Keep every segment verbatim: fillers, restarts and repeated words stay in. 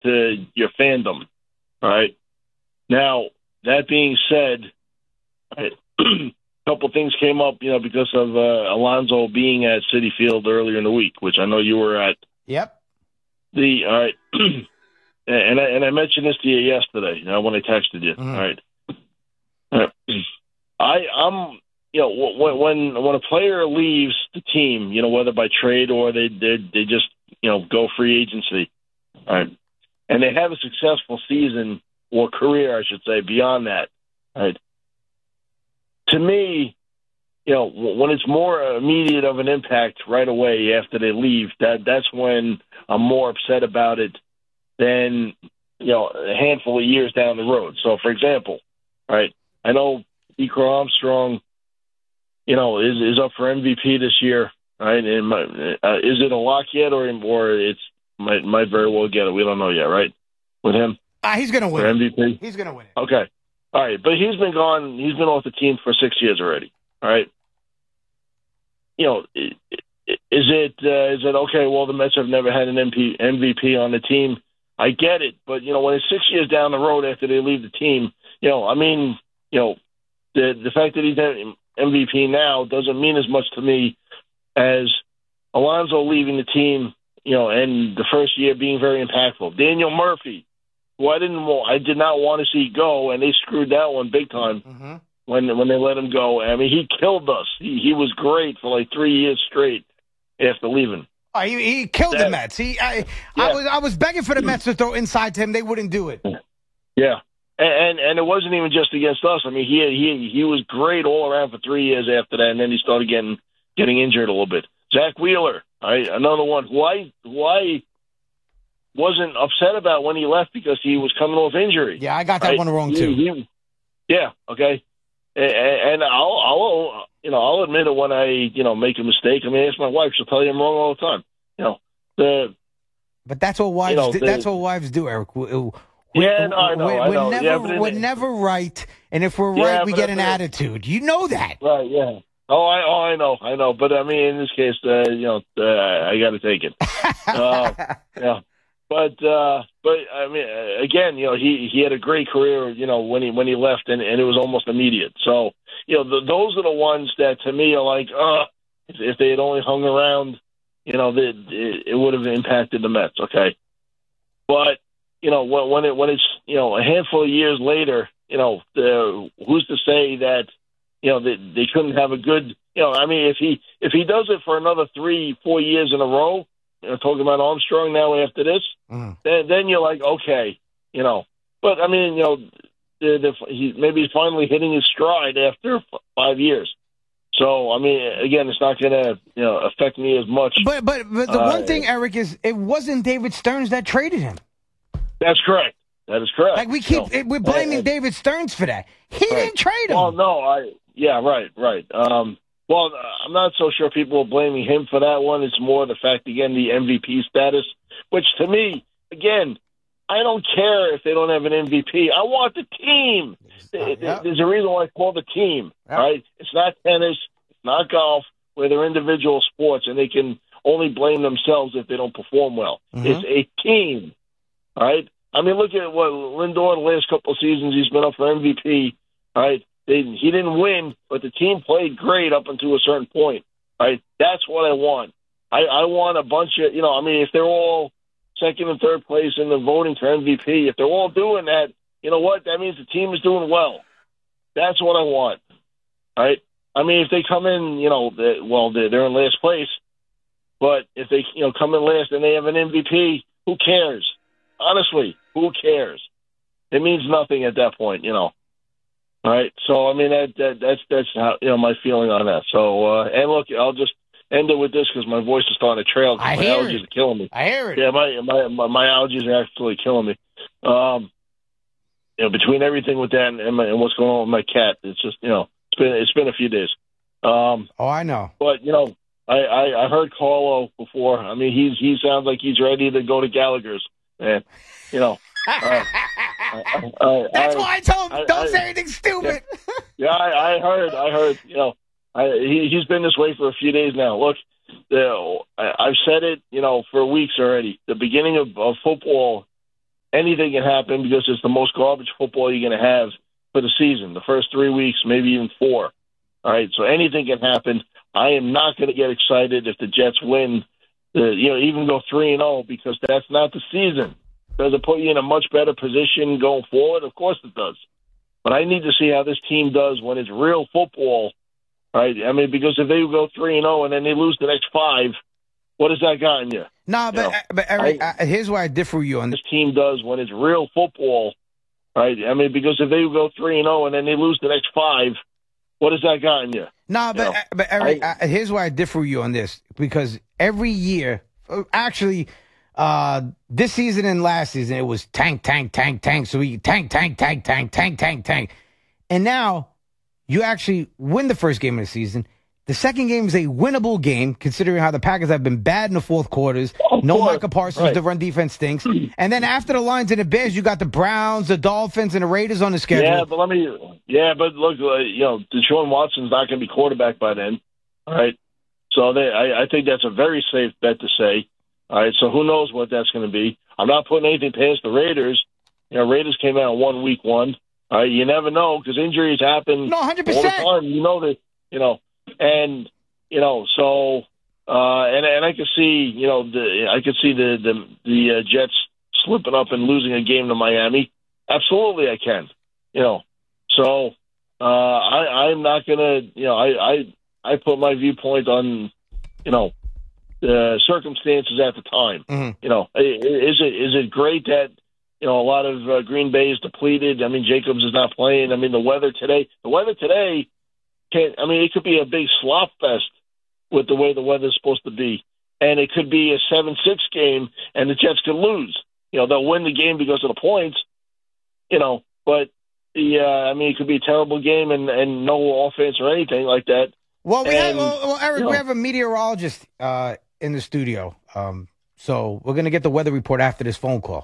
to your fandom. All right. Now, that being said, a couple things came up, you know, because of uh, Alonso being at Citi Field earlier in the week, which I know you were at. Yep. The all right, and I and I mentioned this to you yesterday, you know, when I texted you. Mm-hmm. All right. All right. I I'm you know when when when a player leaves the team, you know, whether by trade or they they they just you know go free agency, all right, and they have a successful season or career, I should say, beyond that, right? To me, you know, when it's more immediate of an impact right away after they leave, that that's when I'm more upset about it than you know a handful of years down the road. So, for example, right, I know Ecro Armstrong, you know, is is up for M V P this year, right? And my, uh, is it a lock yet, or or it's might might very well get it? We don't know yet, right? With him, uh, he's going to win for M V P. He's going to win it. Okay, all right, but he's been gone. He's been off the team for six years already. All right, you know, is it uh, is it okay? Well, the Mets have never had an M V P on the team. I get it, but you know, when it's six years down the road after they leave the team, you know, I mean, you know. The the fact that he's M V P now doesn't mean as much to me as Alonso leaving the team, you know, and the first year being very impactful. Daniel Murphy, who I didn't want, I did not want to see go, and they screwed that one big time mm-hmm. when when they let him go. I mean, he killed us. He he was great for like three years straight after leaving. Oh, he, he killed that, the Mets. He I, yeah. I was I was begging for the Mets to throw inside to him. They wouldn't do it. Yeah. And and it wasn't even just against us. I mean, he he he was great all around for three years after that, and then he started getting getting injured a little bit. Zach Wheeler, right, another one who I who I wasn't upset about when he left because he was coming off injury. Yeah, I got that right? one wrong too. He, he, yeah, okay, and, and I'll I'll you know I'll admit it when I you know make a mistake. I mean, ask my wife; she'll tell you I'm wrong all the time. You know the. But that's what wives. You know, do, the, that's what wives do, Eric. We, Yeah, no, I know. We're, I know. we're never, yeah, but we're it, never right, and if we're yeah, right, we get an it, attitude. You know that, right? Yeah. Oh, I, oh, I know, I know. But I mean, in this case, uh, you know, uh, I got to take it. uh, yeah. But, uh, but I mean, again, you know, he, he had a great career, you know, when he when he left, and, and it was almost immediate. So, you know, the, those are the ones that to me are like, uh, if, if they had only hung around, you know, the, it, it would have impacted the Mets. Okay, but. You know, when, when it when it's you know a handful of years later, you know, the, who's to say that you know they, they couldn't have a good you know? I mean, if he if he does it for another three four years in a row, you know, talking about Armstrong now after this, mm. then then you're like, okay, you know. But I mean, you know, the, the, he, maybe he's finally hitting his stride after f- five years. So I mean, again, it's not going to you know affect me as much. But but but the uh, one thing, Eric, is it wasn't David Stearns that traded him. That's correct. That is correct. Like we keep, no. we're blaming and, David Stearns for that. He right. didn't trade him. Well, no, I yeah, right, right. Um, well, I'm not so sure people are blaming him for that one. It's more the fact, again, the M V P status, which to me, again, I don't care if they don't have an M V P. I want the team. Uh, yeah. There's a reason why I call the team. Yeah. Right? It's not tennis. It's not golf, where they're individual sports and they can only blame themselves if they don't perform well. Mm-hmm. It's a team. All right. I mean, look at what Lindor the last couple of seasons he's been up for M V P. All right. They, he didn't win, but the team played great up until a certain point. All right. That's what I want. I, I want a bunch of, you know, I mean, if they're all second and third place in the voting for M V P, if they're all doing that, you know what? That means the team is doing well. That's what I want. All right. I mean, if they come in, you know, they, well, they're, they're in last place, but if they, you know, come in last and they have an M V P, who cares? Honestly, who cares? It means nothing at that point, you know. All right, so I mean that, that that's that's how you know my feeling on that. So uh, and look, I'll just end it with this because my voice is starting to trail. I my hear allergies it. are killing me. I hear it. Yeah, my my my, my allergies are absolutely killing me. Um, you know, between everything with that and, and, my, and what's going on with my cat, it's just you know it's been it's been a few days. Um, oh, I know. But you know, I, I I heard Carlo before. I mean, he's he sounds like he's ready to go to Gallagher's. And, you know, uh, I, I, that's I, why I told him I, don't I, say anything stupid. Yeah, yeah I, I heard, I heard. You know, I, he, he's been this way for a few days now. Look, the, I, I've said it, you know, for weeks already. The beginning of, of football anything can happen because it's the most garbage football you're going to have for the season, the first three weeks, maybe even four. All right, so anything can happen. I am not going to get excited if the Jets win, the, you know, even go three and oh, because that's not the season. Does it put you in a much better position going forward? Of course it does. But I need to see how this team does when it's real football, right? I mean, because if they go three and oh and then they lose the next five, what has that gotten you? No, but, you know, but Eric, I, I, here's where I differ with you on this team does when it's real football, right? I mean, because if they go three and oh and then they lose the next five, what has that gotten you? No, but, you know, but Eric, I, I, here's where I differ with you on this, because every year, actually, uh, this season and last season, it was tank, tank, tank, tank. So we tank, tank, tank, tank, tank, tank, tank. And now you actually win the first game of the season. The second game is a winnable game, considering how the Packers have been bad in the fourth quarters. Of no course. Micah Parsons, Right. the run defense stinks. And then after the Lions and the Bears, you got the Browns, the Dolphins, and the Raiders on the schedule. Yeah, but let me. Yeah, but look, uh, you know, Deshaun Watson's not going to be quarterback by then. All right, so they, I, I think that's a very safe bet to say. All right, so who knows what that's going to be? I'm not putting anything past the Raiders. You know, Raiders came out and won week one. All right, you never know because injuries happen No, one hundred all the percent. time. You know that. You know, and you know, so uh, and and I could see, you know, the I could see the the the uh, Jets slipping up and losing a game to Miami. Absolutely, I can. You know, so uh, I I'm not gonna. You know, I I I put my viewpoint on, you know, the circumstances at the time. Mm-hmm. You know, is it is it great that, you know, a lot of uh, Green Bay is depleted? I mean, Jacobs is not playing. I mean, the weather today, the weather today, can I mean, it could be a big slop fest with the way the weather's supposed to be, and it could be a seven six game, and the Jets could lose. You know, they'll win the game because of the points. You know, but the uh, I mean, it could be a terrible game and and no offense or anything like that. Well, we And, have, well, well Eric, you know, we have a meteorologist uh, in the studio. Um, so we're going to get the weather report after this phone call.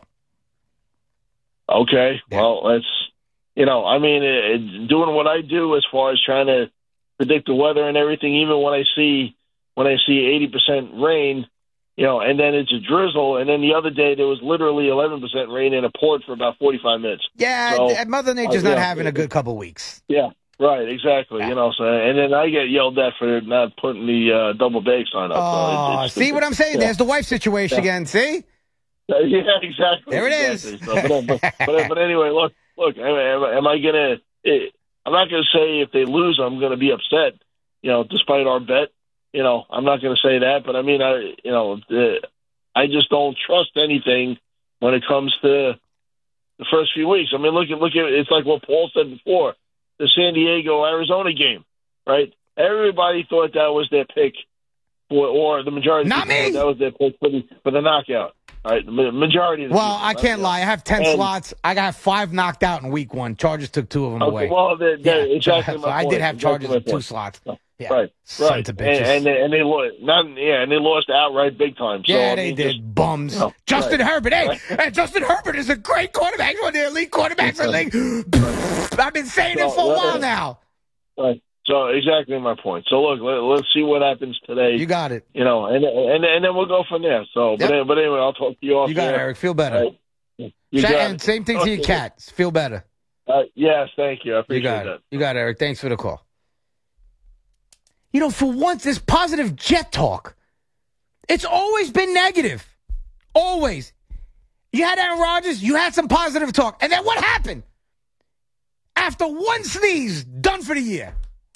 Okay, Yeah. well, that's, you know, I mean, it, it, doing what I do as far as trying to predict the weather and everything, even when I see when I see eighty percent rain, you know, and then it's a drizzle, and then the other day there was literally eleven percent rain in a port for about forty-five minutes. Yeah, So, uh, Mother Nature's uh, not yeah. having a good couple weeks. Yeah, right, exactly. Yeah. You know, so and then I get yelled at for not putting the uh, double bag sign up. Oh, so it's, it's see what I'm saying? Yeah. There's the wife situation Yeah. again. See? Uh, yeah, exactly. There it exactly. is. So, but, but, but, but anyway, look, look. Am, am, am I gonna? eh, I'm not gonna say if they lose, I'm gonna be upset. You know, despite our bet. You know, I'm not gonna say that, but I mean, I, you know, the, I just don't trust anything when it comes to the first few weeks. I mean, look at look at it's like what Paul said before, the San Diego Arizona game, right? Everybody thought that was their pick. For, or the majority Not of people me. thought that was their pick for the, for the knockout. All right, the ma- majority of the Well, people, I can't not- lie. I have ten And- slots. I got five knocked out in week one. Chargers took two of them Okay, away. well, they're, they're Yeah, exactly so my I point. did have Exactly Chargers my in two point. slots. Yeah. Right, Sons right, of and, bitches. and they and they lost, not yeah, and they lost outright big time. So, yeah, I they mean, did. just- Bums. No, Justin right. Herbert. Hey, Right. hey, Justin Herbert is a great quarterback. He's one of the elite quarterbacks in the league. I've been saying it So, for a while right. now. Right. So exactly my point. So look, let, let's see what happens today. You got it. You know, and and and then we'll go from there. So, but, Yep. but anyway, I'll talk to you off. You got it, there. Eric. Feel better. All right. You Sa- got and it. same thing to your cats. Feel better. Uh, yes, thank you. I You appreciate got that. it. You got it, Eric. Thanks for the call. You know, for once, this positive Jet talk. It's always been negative. Always. You had Aaron Rodgers, you had some positive talk. And then what happened? After one sneeze, done for the year.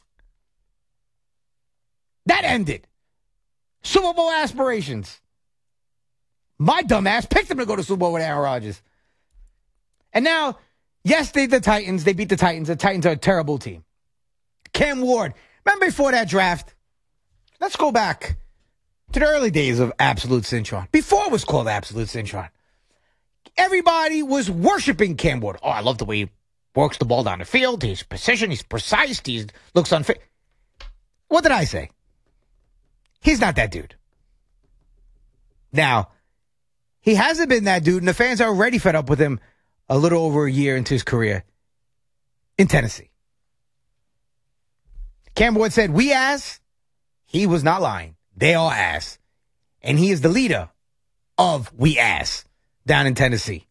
That ended. Super Bowl aspirations. My dumb ass picked them to go to Super Bowl with Aaron Rodgers. And now, yes, they the Titans. They beat the Titans. The Titans are a terrible team. Cam Ward. Remember before that draft? Let's go back to the early days of Absolute Cintron. Before it was called Absolute Cintron. Everybody was worshiping Cam Ward. Oh, I love the way he works the ball down the field. His precision, he's precise, he looks unfair. What did I say? He's not that dude. Now, he hasn't been that dude, and the fans are already fed up with him a little over a year into his career in Tennessee. Cam Ward said, we ass. He was not lying. They all ass. And he is the leader of we ass down in Tennessee.